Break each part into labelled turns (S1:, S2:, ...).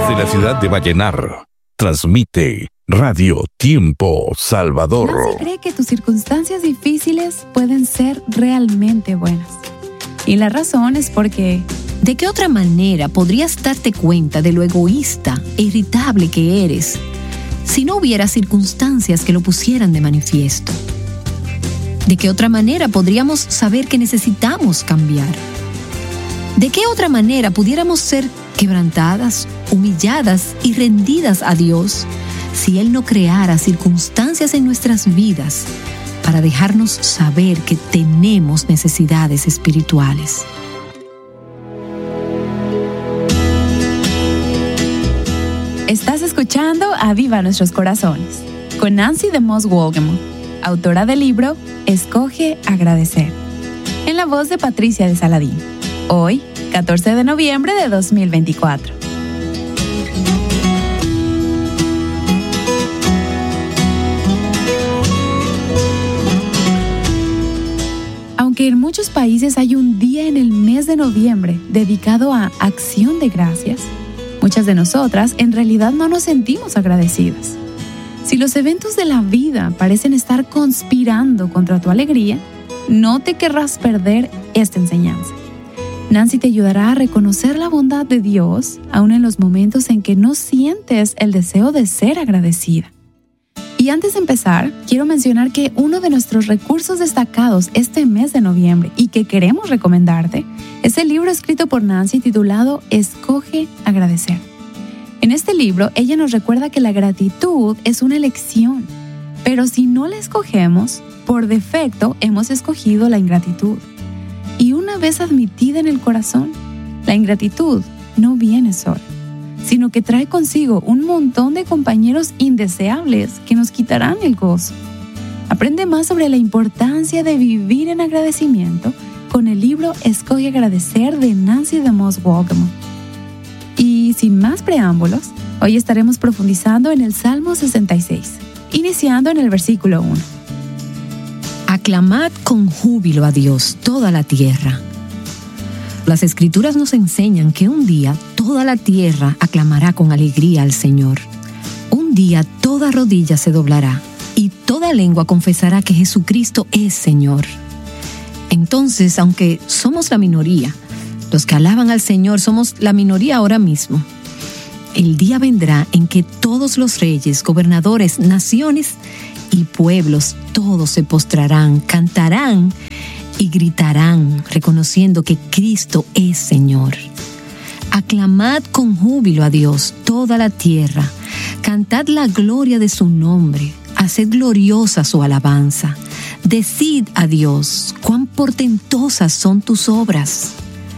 S1: Desde la ciudad de Vallenar, transmite Radio Tiempo Salvador.
S2: Nancy cree que tus circunstancias difíciles pueden ser realmente buenas. Y la razón es porque...
S3: ¿De qué otra manera podrías darte cuenta de lo egoísta e irritable que eres si no hubiera circunstancias que lo pusieran de manifiesto? ¿De qué otra manera podríamos saber que necesitamos cambiar? ¿De qué otra manera pudiéramos ser quebrantadas, humilladas y rendidas a Dios si Él no creara circunstancias en nuestras vidas para dejarnos saber que tenemos necesidades espirituales?
S2: Estás escuchando Aviva Nuestros Corazones con Nancy DeMoss Wolgemuth, autora del libro Escoge Agradecer, en la voz de Patricia de Saladín. Hoy, 14 de noviembre de 2024. Aunque en muchos países hay un día en el mes de noviembre dedicado a acción de gracias, muchas de nosotras en realidad no nos sentimos agradecidas. Si los eventos de la vida parecen estar conspirando contra tu alegría, no te querrás perder esta enseñanza. Nancy te ayudará a reconocer la bondad de Dios, aun en los momentos en que no sientes el deseo de ser agradecida. Y antes de empezar, quiero mencionar que uno de nuestros recursos destacados este mes de noviembre y que queremos recomendarte es el libro escrito por Nancy titulado Escoge Agradecer. En este libro, ella nos recuerda que la gratitud es una elección, pero si no la escogemos, por defecto hemos escogido la ingratitud. Y una vez admitida en el corazón, la ingratitud no viene sola, sino que trae consigo un montón de compañeros indeseables que nos quitarán el gozo. Aprende más sobre la importancia de vivir en agradecimiento con el libro Escoge Agradecer de Nancy DeMoss Wolgemuth. Y sin más preámbulos, hoy estaremos profundizando en el Salmo 66, iniciando en el versículo 1.
S3: Aclamad con júbilo a Dios toda la tierra. Las Escrituras nos enseñan que un día toda la tierra aclamará con alegría al Señor. Un día toda rodilla se doblará y toda lengua confesará que Jesucristo es Señor. Entonces, aunque somos la minoría, los que alaban al Señor somos la minoría ahora mismo, el día vendrá en que todos los reyes, gobernadores, naciones y pueblos, todos se postrarán, cantarán y gritarán, reconociendo que Cristo es Señor. Aclamad con júbilo a Dios toda la tierra, cantad la gloria de su nombre, haced gloriosa su alabanza. Decid a Dios, cuán portentosas son tus obras.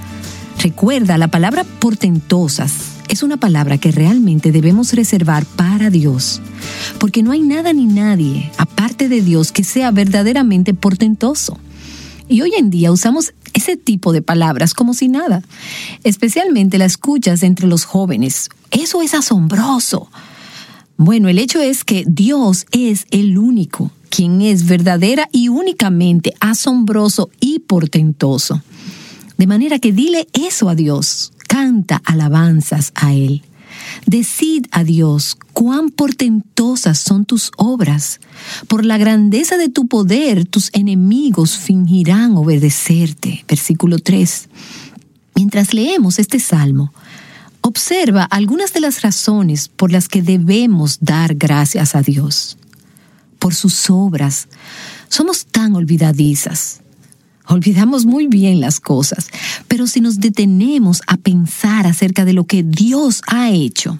S3: Recuerda, la palabra portentosas es una palabra que realmente debemos reservar para Dios, porque no hay nada ni nadie, aparte de Dios, que sea verdaderamente portentoso. Y hoy en día usamos ese tipo de palabras como si nada. Especialmente la escuchas entre los jóvenes. Eso es asombroso. Bueno, el hecho es que Dios es el único, quien es verdadera y únicamente asombroso y portentoso. De manera que dile eso a Dios. Canta alabanzas a Él. Decid a Dios cuán portentosas son tus obras. Por la grandeza de tu poder, tus enemigos fingirán obedecerte. Versículo 3. Mientras leemos este salmo, observa algunas de las razones por las que debemos dar gracias a Dios. Por sus obras. Somos tan olvidadizas. Olvidamos muy bien las cosas, pero si nos detenemos a pensar acerca de lo que Dios ha hecho,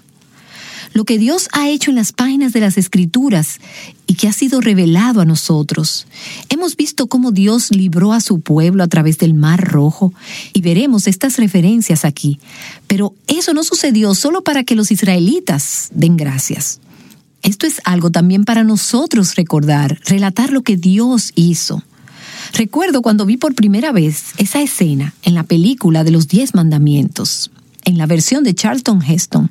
S3: lo que Dios ha hecho en las páginas de las Escrituras y que ha sido revelado a nosotros, hemos visto cómo Dios libró a su pueblo a través del Mar Rojo y veremos estas referencias aquí, pero eso no sucedió solo para que los israelitas den gracias. Esto es algo también para nosotros recordar, relatar lo que Dios hizo. Recuerdo cuando vi por primera vez esa escena en la película de los 10 mandamientos, en la versión de Charlton Heston,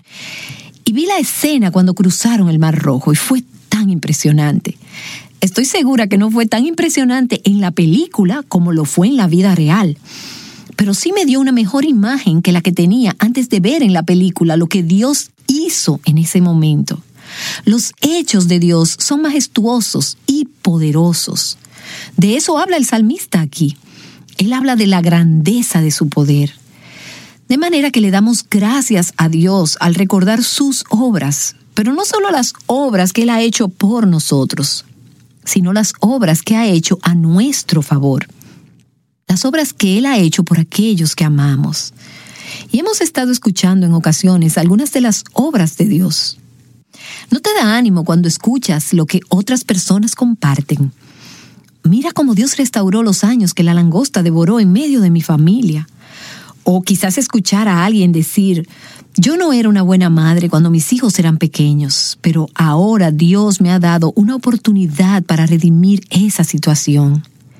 S3: y vi la escena cuando cruzaron el Mar Rojo y fue tan impresionante. Estoy segura que no fue tan impresionante en la película como lo fue en la vida real, pero sí me dio una mejor imagen que la que tenía antes de ver en la película lo que Dios hizo en ese momento. Los hechos de Dios son majestuosos y poderosos. De eso habla el salmista aquí. Él habla de la grandeza de su poder. De manera que le damos gracias a Dios al recordar sus obras, pero no solo las obras que Él ha hecho por nosotros, sino las obras que ha hecho a nuestro favor. Las obras que Él ha hecho por aquellos que amamos. Y hemos estado escuchando en ocasiones algunas de las obras de Dios. ¿No te da ánimo cuando escuchas lo que otras personas comparten? Mira cómo Dios restauró los años que la langosta devoró en medio de mi familia. O quizás escuchar a alguien decir, yo no era una buena madre cuando mis hijos eran pequeños, pero ahora Dios me ha dado una oportunidad para redimir esa situación.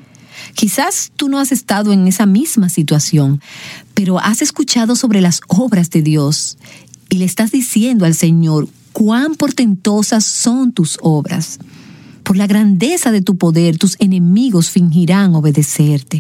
S3: Quizás tú no has estado en esa misma situación, pero has escuchado sobre las obras de Dios y le estás diciendo al Señor cuán portentosas son tus obras. Por la grandeza de tu poder, tus enemigos fingirán obedecerte.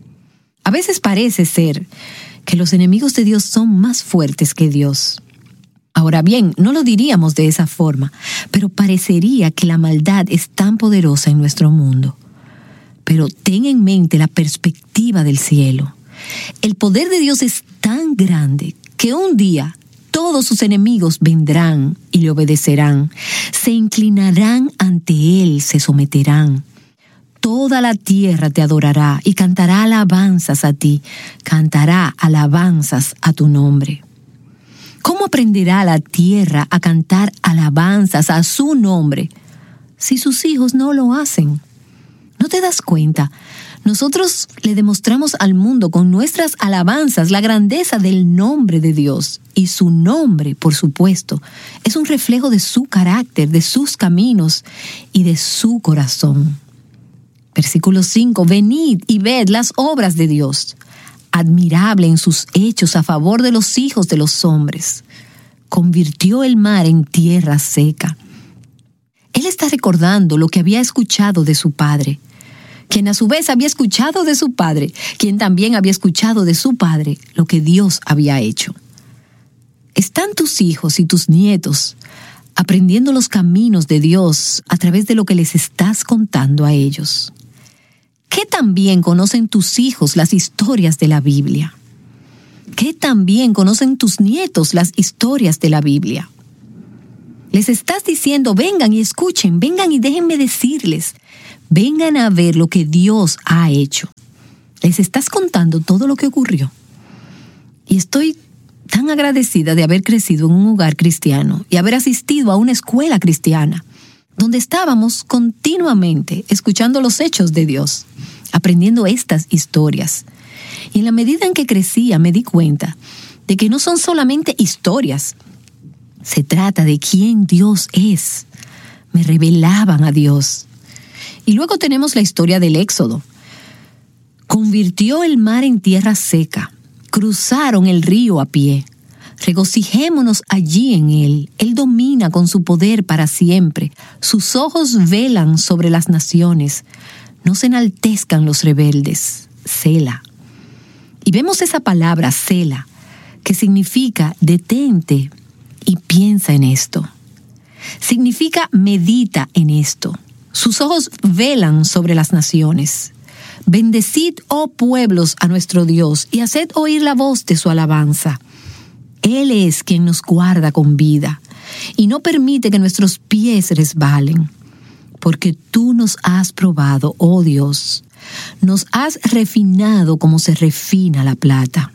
S3: A veces parece ser que los enemigos de Dios son más fuertes que Dios. Ahora bien, no lo diríamos de esa forma, pero parecería que la maldad es tan poderosa en nuestro mundo. Pero ten en mente la perspectiva del cielo. El poder de Dios es tan grande que un día todos sus enemigos vendrán y le obedecerán. Se inclinarán ante Él, se someterán. Toda la tierra te adorará y cantará alabanzas a ti, cantará alabanzas a tu nombre. ¿Cómo aprenderá la tierra a cantar alabanzas a su nombre si sus hijos no lo hacen? ¿No te das cuenta? Nosotros le demostramos al mundo con nuestras alabanzas la grandeza del nombre de Dios. Y su nombre, por supuesto, es un reflejo de su carácter, de sus caminos y de su corazón. Versículo 5, venid y ved las obras de Dios, admirable en sus hechos a favor de los hijos de los hombres. Convirtió el mar en tierra seca. Él está recordando lo que había escuchado de su padre, quien a su vez había escuchado de su padre, quien también había escuchado de su padre lo que Dios había hecho. ¿Están tus hijos y tus nietos aprendiendo los caminos de Dios a través de lo que les estás contando a ellos? ¿Qué tan bien conocen tus hijos las historias de la Biblia? ¿Qué tan bien conocen tus nietos las historias de la Biblia? Les estás diciendo, vengan y escuchen, vengan y déjenme decirles, vengan a ver lo que Dios ha hecho. Les estás contando todo lo que ocurrió. Y estoy tan agradecida de haber crecido en un hogar cristiano y haber asistido a una escuela cristiana, donde estábamos continuamente escuchando los hechos de Dios, aprendiendo estas historias. Y en la medida en que crecía me di cuenta de que no son solamente historias, se trata de quién Dios es. Me revelaban a Dios. Y luego tenemos la historia del Éxodo. Convirtió el mar en tierra seca, cruzaron el río a pie. Regocijémonos allí en Él. Él domina con su poder para siempre. Sus ojos velan sobre las naciones. No se enaltezcan los rebeldes. Sela. Y vemos esa palabra, Sela, que significa detente y piensa en esto. Significa medita en esto. Sus ojos velan sobre las naciones. Bendecid, oh pueblos, a nuestro Dios, y haced oír la voz de su alabanza. Él es quien nos guarda con vida, y no permite que nuestros pies resbalen. Porque tú nos has probado, oh Dios, nos has refinado como se refina la plata.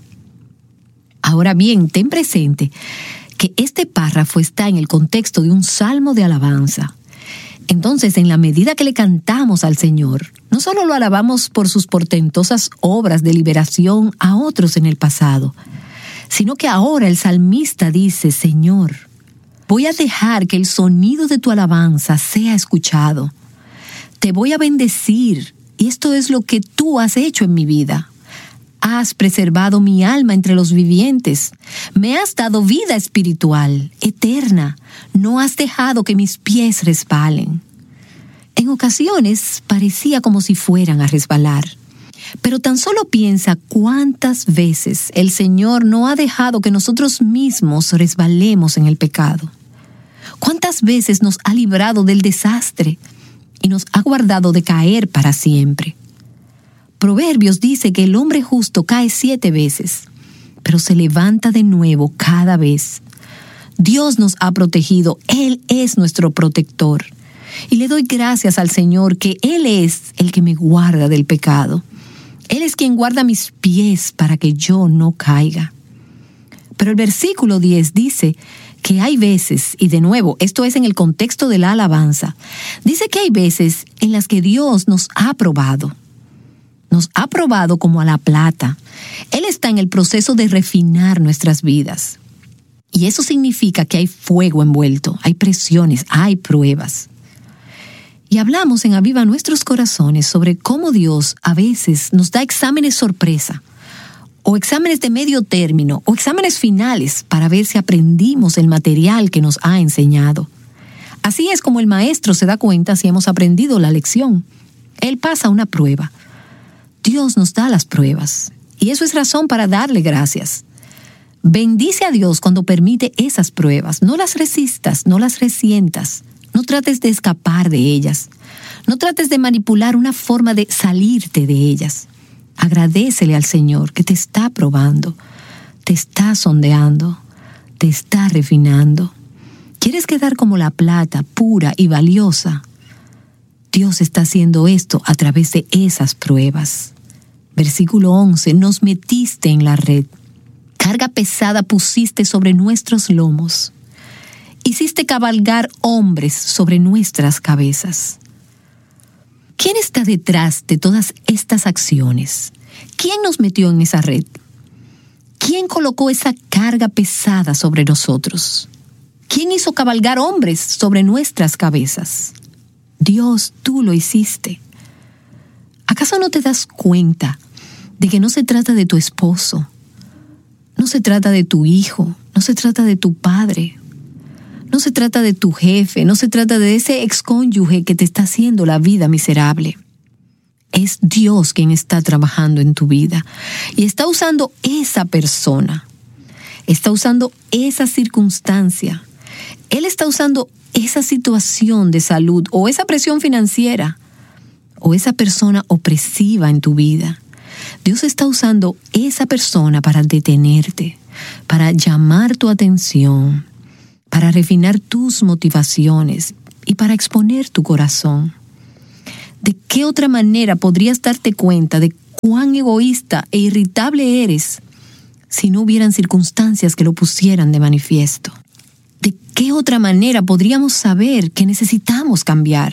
S3: Ahora bien, ten presente que este párrafo está en el contexto de un salmo de alabanza. Entonces, en la medida que le cantamos al Señor, no solo lo alabamos por sus portentosas obras de liberación a otros en el pasado, sino que ahora el salmista dice, Señor, voy a dejar que el sonido de tu alabanza sea escuchado. Te voy a bendecir, y esto es lo que tú has hecho en mi vida. Has preservado mi alma entre los vivientes. Me has dado vida espiritual, eterna. No has dejado que mis pies resbalen. En ocasiones parecía como si fueran a resbalar. Pero tan solo piensa cuántas veces el Señor no ha dejado que nosotros mismos resbalemos en el pecado. Cuántas veces nos ha librado del desastre y nos ha guardado de caer para siempre. Proverbios dice que el hombre justo cae 7 veces, pero se levanta de nuevo cada vez. Dios nos ha protegido, Él es nuestro protector. Y le doy gracias al Señor que Él es el que me guarda del pecado. Él es quien guarda mis pies para que yo no caiga. Pero el versículo 10 dice que hay veces, y de nuevo, esto es en el contexto de la alabanza, dice que hay veces en las que Dios nos ha probado. Nos ha probado como a la plata. Él está en el proceso de refinar nuestras vidas. Y eso significa que hay fuego envuelto, hay presiones, hay pruebas. Y hablamos en Aviva Nuestros Corazones sobre cómo Dios a veces nos da exámenes sorpresa, o exámenes de medio término, o exámenes finales para ver si aprendimos el material que nos ha enseñado. Así es como el maestro se da cuenta si hemos aprendido la lección. Él pasa una prueba. Dios nos da las pruebas, y eso es razón para darle gracias. Bendice a Dios cuando permite esas pruebas. No las resistas, no las resientas. No trates de escapar de ellas. No trates de manipular una forma de salirte de ellas. Agradécele al Señor que te está probando, te está sondeando, te está refinando. ¿Quieres quedar como la plata pura y valiosa? Dios está haciendo esto a través de esas pruebas. Versículo 11, nos metiste en la red. Carga pesada pusiste sobre nuestros lomos. Hiciste cabalgar hombres sobre nuestras cabezas. ¿Quién está detrás de todas estas acciones? ¿Quién nos metió en esa red? ¿Quién colocó esa carga pesada sobre nosotros? ¿Quién hizo cabalgar hombres sobre nuestras cabezas? Dios, tú lo hiciste. ¿Acaso no te das cuenta de que no se trata de tu esposo? No se trata de tu hijo, no se trata de tu padre, no se trata de tu jefe, no se trata de ese excónyuge que te está haciendo la vida miserable. Es Dios quien está trabajando en tu vida y está usando esa persona, está usando esa circunstancia, Él está usando esa situación de salud o esa presión financiera o esa persona opresiva en tu vida. Dios está usando esa persona para detenerte, para llamar tu atención, para refinar tus motivaciones y para exponer tu corazón. ¿De qué otra manera podrías darte cuenta de cuán egoísta e irritable eres si no hubieran circunstancias que lo pusieran de manifiesto? ¿De qué otra manera podríamos saber que necesitamos cambiar?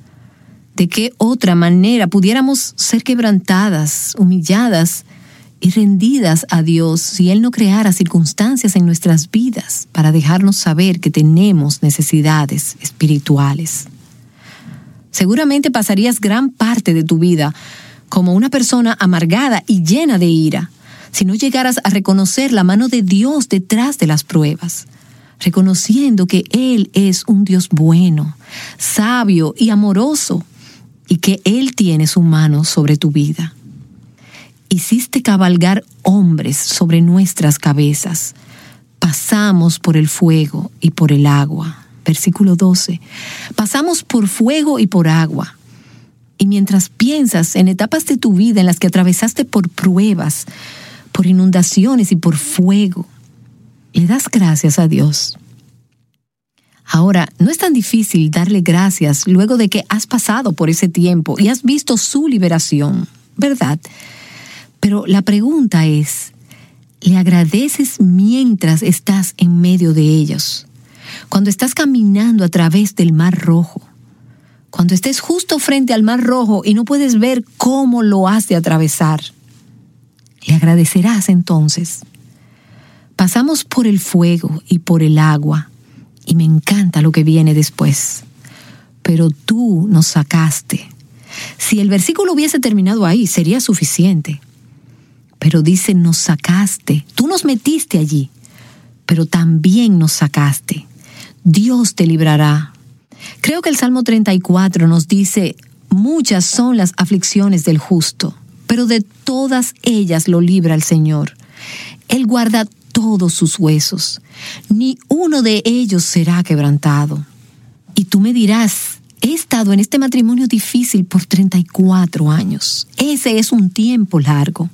S3: ¿De qué otra manera pudiéramos ser quebrantadas, humilladas y rendidas a Dios si Él no creara circunstancias en nuestras vidas para dejarnos saber que tenemos necesidades espirituales? Seguramente pasarías gran parte de tu vida como una persona amargada y llena de ira si no llegaras a reconocer la mano de Dios detrás de las pruebas, reconociendo que Él es un Dios bueno, sabio y amoroso, y que Él tiene su mano sobre tu vida. Hiciste cabalgar hombres sobre nuestras cabezas. Pasamos por el fuego y por el agua. Versículo 12. Pasamos por fuego y por agua. Y mientras piensas en etapas de tu vida en las que atravesaste por pruebas, por inundaciones y por fuego, le das gracias a Dios. Ahora, no es tan difícil darle gracias luego de que has pasado por ese tiempo y has visto su liberación, ¿verdad? Pero la pregunta es, ¿le agradeces mientras estás en medio de ellos? Cuando estás caminando a través del Mar Rojo, cuando estés justo frente al Mar Rojo y no puedes ver cómo lo has de atravesar, ¿le agradecerás entonces? Pasamos por el fuego y por el agua, y me encanta lo que viene después. Pero tú nos sacaste. Si el versículo hubiese terminado ahí, sería suficiente. Pero dice, nos sacaste. Tú nos metiste allí, pero también nos sacaste. Dios te librará. Creo que el Salmo 34 nos dice, muchas son las aflicciones del justo, pero de todas ellas lo libra el Señor. Él guarda todos sus huesos, ni uno de ellos será quebrantado. Y tú me dirás, he estado en este matrimonio difícil por 34 años. Ese es un tiempo largo.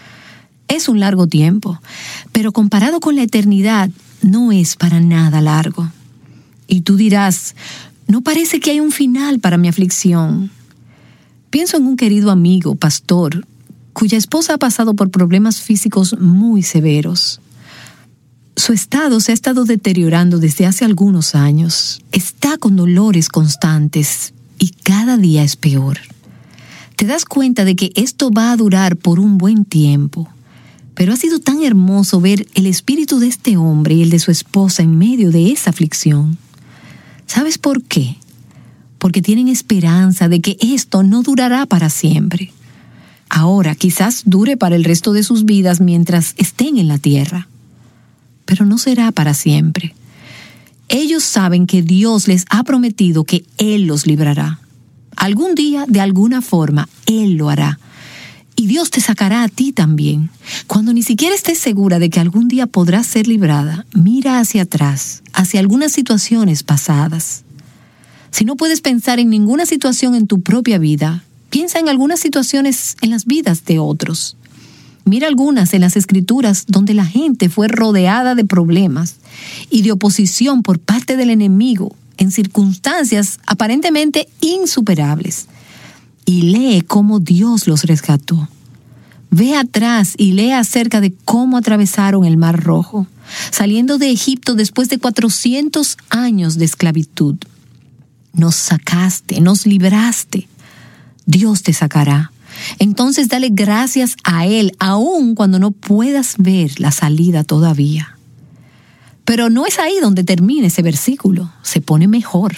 S3: Es un largo tiempo, pero comparado con la eternidad, no es para nada largo. Y tú dirás, no parece que hay un final para mi aflicción. Pienso en un querido amigo, pastor, cuya esposa ha pasado por problemas físicos muy severos. Su estado se ha estado deteriorando desde hace algunos años. Está con dolores constantes y cada día es peor. Te das cuenta de que esto va a durar por un buen tiempo. Pero ha sido tan hermoso ver el espíritu de este hombre y el de su esposa en medio de esa aflicción. ¿Sabes por qué? Porque tienen esperanza de que esto no durará para siempre. Ahora quizás dure para el resto de sus vidas mientras estén en la tierra, pero no será para siempre. Ellos saben que Dios les ha prometido que Él los librará. Algún día, de alguna forma, Él lo hará. Y Dios te sacará a ti también. Cuando ni siquiera estés segura de que algún día podrás ser librada, mira hacia atrás, hacia algunas situaciones pasadas. Si no puedes pensar en ninguna situación en tu propia vida, piensa en algunas situaciones en las vidas de otros. Mira algunas en las Escrituras donde la gente fue rodeada de problemas y de oposición por parte del enemigo en circunstancias aparentemente insuperables. Y lee cómo Dios los rescató. Ve atrás y lee acerca de cómo atravesaron el Mar Rojo, saliendo de Egipto después de 400 años de esclavitud. Nos sacaste, nos libraste. Dios te sacará. Entonces dale gracias a Él, aun cuando no puedas ver la salida todavía. Pero no es ahí donde termina ese versículo, se pone mejor.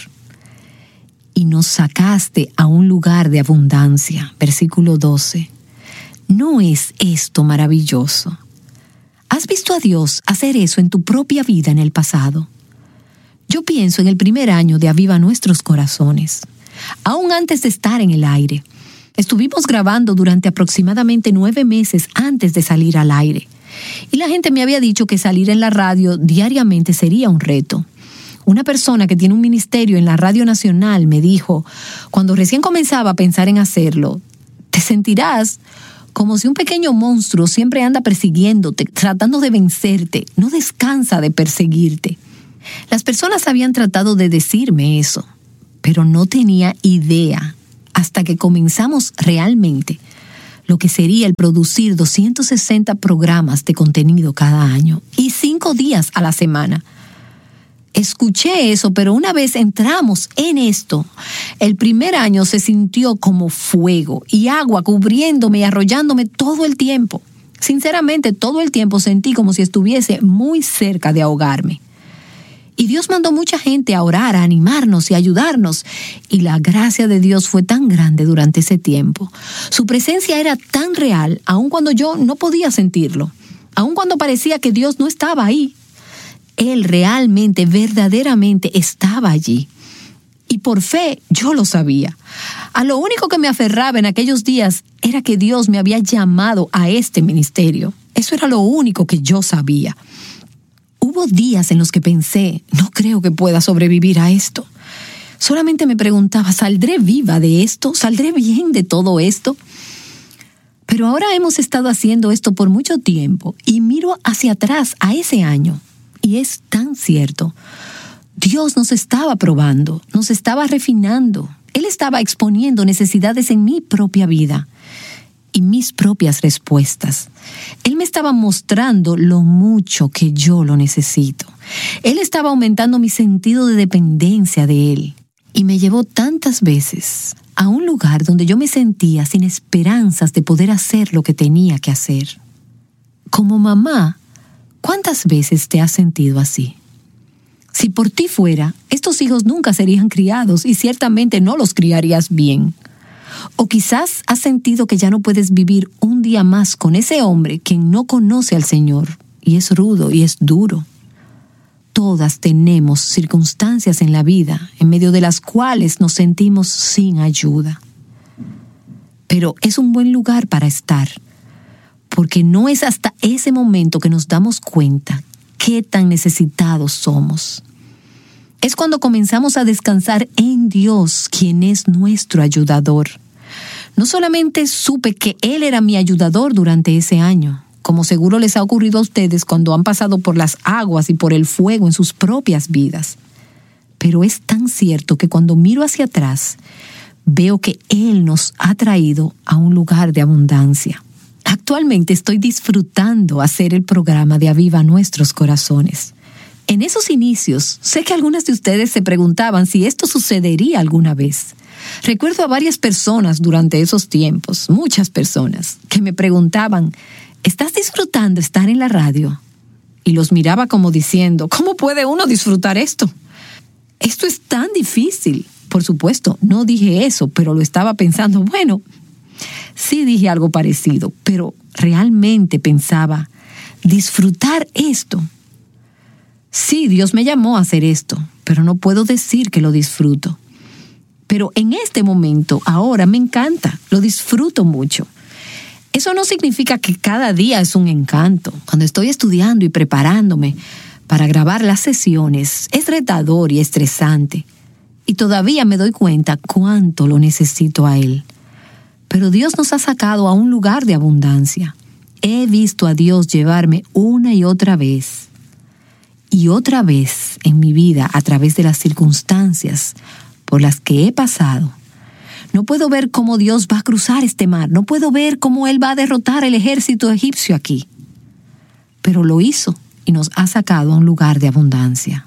S3: Y nos sacaste a un lugar de abundancia. Versículo 12. ¿No es esto maravilloso? ¿Has visto a Dios hacer eso en tu propia vida en el pasado? Yo pienso en el primer año de Aviva Nuestros Corazones. Aún antes de estar en el aire, estuvimos grabando durante aproximadamente 9 meses antes de salir al aire. Y la gente me había dicho que salir en la radio diariamente sería un reto. Una persona que tiene un ministerio en la Radio Nacional me dijo, cuando recién comenzaba a pensar en hacerlo, te sentirás como si un pequeño monstruo siempre anda persiguiéndote, tratando de vencerte, no descansa de perseguirte. Las personas habían tratado de decirme eso, pero no tenía idea hasta que comenzamos realmente lo que sería el producir 260 programas de contenido cada año y 5 días a la semana. Escuché eso, pero una vez entramos en esto, el primer año se sintió como fuego y agua cubriéndome y arrollándome todo el tiempo. Sinceramente, todo el tiempo sentí como si estuviese muy cerca de ahogarme. Y Dios mandó mucha gente a orar, a animarnos y a ayudarnos. Y la gracia de Dios fue tan grande durante ese tiempo. Su presencia era tan real, aun cuando yo no podía sentirlo. Aun cuando parecía que Dios no estaba ahí. Él realmente, verdaderamente estaba allí. Y por fe yo lo sabía. A lo único que me aferraba en aquellos días era que Dios me había llamado a este ministerio. Eso era lo único que yo sabía. Hubo días en los que pensé, no creo que pueda sobrevivir a esto. Solamente me preguntaba, ¿saldré viva de esto? ¿Saldré bien de todo esto? Pero ahora hemos estado haciendo esto por mucho tiempo y miro hacia atrás a ese año. Y es tan cierto. Dios nos estaba probando, nos estaba refinando. Él estaba exponiendo necesidades en mi propia vida y mis propias respuestas. Él me estaba mostrando lo mucho que yo lo necesito. Él estaba aumentando mi sentido de dependencia de Él. Y me llevó tantas veces a un lugar donde yo me sentía sin esperanzas de poder hacer lo que tenía que hacer. Como mamá, ¿cuántas veces te has sentido así? Si por ti fuera, estos hijos nunca serían criados y ciertamente no los criarías bien. O quizás has sentido que ya no puedes vivir un día más con ese hombre que no conoce al Señor y es rudo y es duro. Todas tenemos circunstancias en la vida en medio de las cuales nos sentimos sin ayuda. pero es un buen lugar para estar, porque no es hasta ese momento que nos damos cuenta qué tan necesitados somos. Es cuando comenzamos a descansar en Dios, quien es nuestro ayudador. No solamente supe que Él era mi ayudador durante ese año, como seguro les ha ocurrido a ustedes cuando han pasado por las aguas y por el fuego en sus propias vidas, pero es tan cierto que cuando miro hacia atrás, veo que Él nos ha traído a un lugar de abundancia. Actualmente estoy disfrutando hacer el programa de Aviva Nuestros Corazones. En esos inicios, sé que algunas de ustedes se preguntaban si esto sucedería alguna vez. Recuerdo a varias personas durante esos tiempos, muchas personas, que me preguntaban, ¿estás disfrutando estar en la radio? Y los miraba como diciendo, ¿cómo puede uno disfrutar esto? Esto es tan difícil. Por supuesto, no dije eso, pero lo estaba pensando. Bueno, sí dije algo parecido, pero realmente pensaba, ¿disfrutar esto? Sí, Dios me llamó a hacer esto, pero no puedo decir que lo disfruto. Pero en este momento, ahora me encanta, lo disfruto mucho. Eso no significa que cada día es un encanto. Cuando estoy estudiando y preparándome para grabar las sesiones, es retador y estresante. Y todavía me doy cuenta cuánto lo necesito a Él. Pero Dios nos ha sacado a un lugar de abundancia. He visto a Dios llevarme una y otra vez en mi vida a través de las circunstancias por las que he pasado. No puedo ver cómo Dios va a cruzar este mar. No puedo ver cómo Él va a derrotar el ejército egipcio aquí. Pero lo hizo y nos ha sacado a un lugar de abundancia.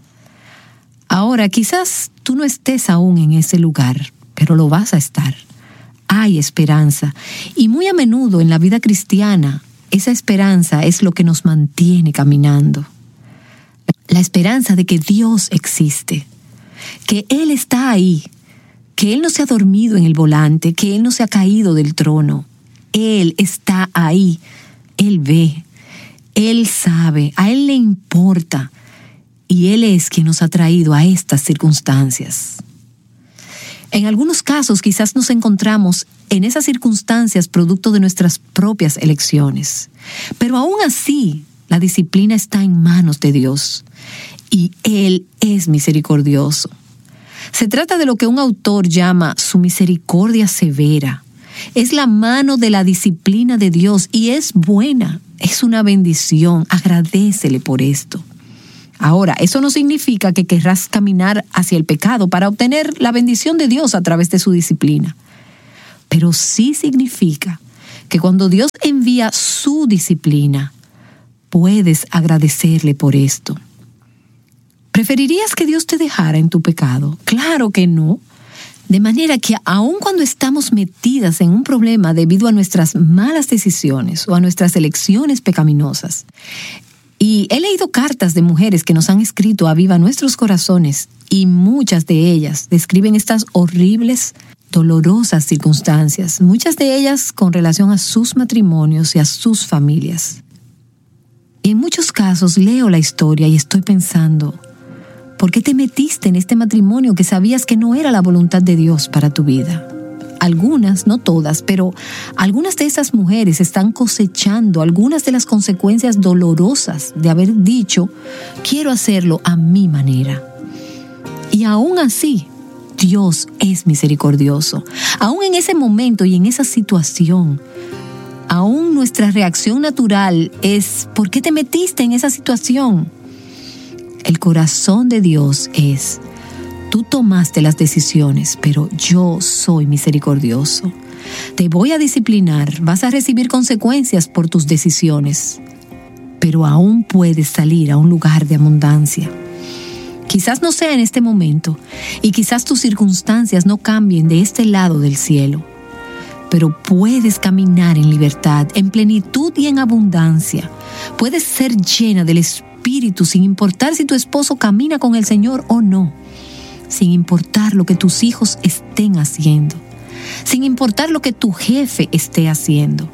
S3: Ahora, quizás tú no estés aún en ese lugar, pero lo vas a estar. Hay esperanza. Y muy a menudo en la vida cristiana, esa esperanza es lo que nos mantiene caminando. La esperanza de que Dios existe, que Él está ahí, que Él no se ha dormido en el volante, que Él no se ha caído del trono. Él está ahí, Él ve, Él sabe, a Él le importa, y Él es quien nos ha traído a estas circunstancias. En algunos casos quizás nos encontramos en esas circunstancias producto de nuestras propias elecciones, pero aún así la disciplina está en manos de Dios, y Él es misericordioso. Se trata de lo que un autor llama su misericordia severa. Es la mano de la disciplina de Dios y es buena, es una bendición. Agradécele por esto. Ahora, eso no significa que querrás caminar hacia el pecado para obtener la bendición de Dios a través de su disciplina. Pero sí significa que cuando Dios envía su disciplina, puedes agradecerle por esto. ¿Preferirías que Dios te dejara en tu pecado? Claro que no. De manera que aun cuando estamos metidas en un problema debido a nuestras malas decisiones o a nuestras elecciones pecaminosas, y he leído cartas de mujeres que nos han escrito a Aviva Nuestros Corazones, y muchas de ellas describen estas horribles, dolorosas circunstancias, muchas de ellas con relación a sus matrimonios y a sus familias. Y en muchos casos leo la historia y estoy pensando, ¿por qué te metiste en este matrimonio que sabías que no era la voluntad de Dios para tu vida? Algunas, no todas, pero algunas de esas mujeres están cosechando algunas de las consecuencias dolorosas de haber dicho, quiero hacerlo a mi manera. Y aún así, Dios es misericordioso. Aún en ese momento y en esa situación, aún nuestra reacción natural es, ¿por qué te metiste en esa situación? El corazón de Dios es, tú tomaste las decisiones, pero yo soy misericordioso. Te voy a disciplinar, vas a recibir consecuencias por tus decisiones, pero aún puedes salir a un lugar de abundancia. Quizás no sea en este momento, y quizás tus circunstancias no cambien de este lado del cielo, pero puedes caminar en libertad, en plenitud y en abundancia. Puedes ser llena del Espíritu sin importar si tu esposo camina con el Señor o no, sin importar lo que tus hijos estén haciendo, sin importar lo que tu jefe esté haciendo.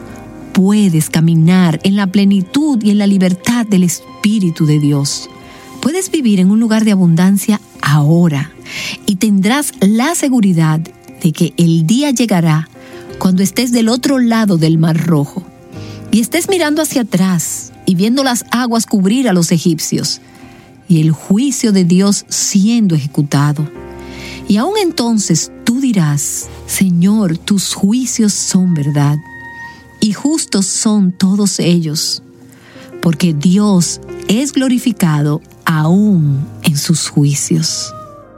S3: Puedes caminar en la plenitud y en la libertad del Espíritu de Dios. Puedes vivir en un lugar de abundancia ahora y tendrás la seguridad de que el día llegará cuando estés del otro lado del Mar Rojo y estés mirando hacia atrás y viendo las aguas cubrir a los egipcios y el juicio de Dios siendo ejecutado. Y aún entonces tú dirás: Señor, tus juicios son verdad y justos son todos ellos, porque Dios es glorificado aún en sus juicios.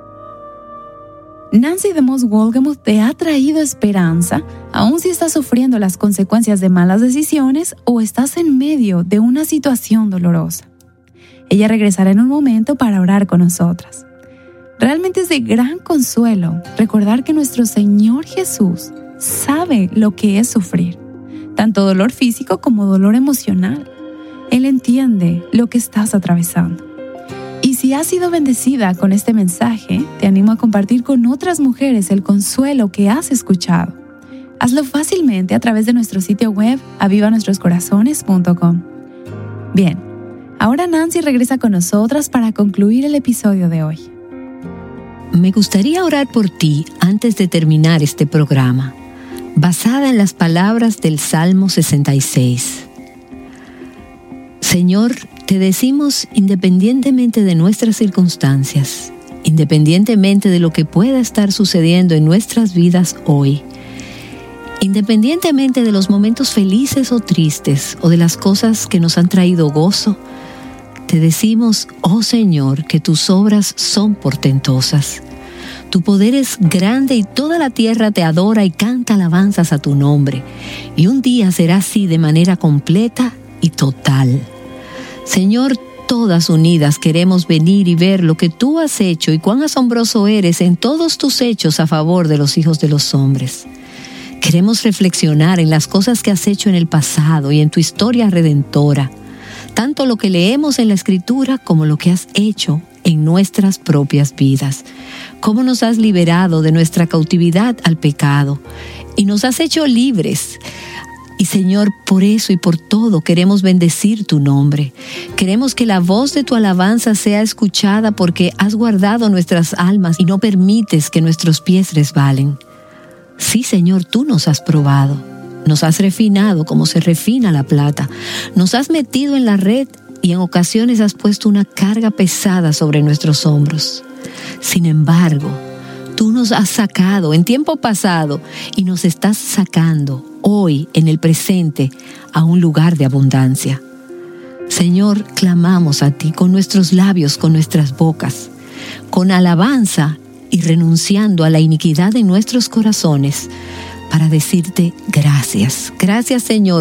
S2: Nancy DeMoss Wolgemuth te ha traído esperanza, aun si estás sufriendo las consecuencias de malas decisiones o estás en medio de una situación dolorosa. Ella regresará en un momento para orar con nosotras. Realmente es de gran consuelo recordar que nuestro Señor Jesús sabe lo que es sufrir, tanto dolor físico como dolor emocional. Él entiende lo que estás atravesando. Y si has sido bendecida con este mensaje, te animo a compartir con otras mujeres el consuelo que has escuchado. Hazlo fácilmente a través de nuestro sitio web avivanuestroscorazones.com. Bien, ahora Nancy regresa con nosotras para concluir el episodio de hoy.
S3: Me gustaría orar por ti antes de terminar este programa, basada en las palabras del Salmo 66. Señor, te decimos, independientemente de nuestras circunstancias, independientemente de lo que pueda estar sucediendo en nuestras vidas hoy, independientemente de los momentos felices o tristes o de las cosas que nos han traído gozo, te decimos, oh Señor, que tus obras son portentosas. Tu poder es grande y toda la tierra te adora y canta alabanzas a tu nombre. Y un día será así de manera completa y total. Señor, todas unidas queremos venir y ver lo que tú has hecho y cuán asombroso eres en todos tus hechos a favor de los hijos de los hombres. Queremos reflexionar en las cosas que has hecho en el pasado y en tu historia redentora, tanto lo que leemos en la Escritura como lo que has hecho en nuestras propias vidas. Cómo nos has liberado de nuestra cautividad al pecado y nos has hecho libres. Y Señor, por eso y por todo queremos bendecir tu nombre. Queremos que la voz de tu alabanza sea escuchada porque has guardado nuestras almas y no permites que nuestros pies resbalen. Sí, Señor, tú nos has probado. Nos has refinado como se refina la plata. Nos has metido en la red y en ocasiones has puesto una carga pesada sobre nuestros hombros. Sin embargo, tú nos has sacado en tiempo pasado y nos estás sacando hoy en el presente a un lugar de abundancia. Señor, clamamos a ti con nuestros labios, con nuestras bocas, con alabanza y renunciando a la iniquidad de nuestros corazones para decirte gracias. Gracias, Señor,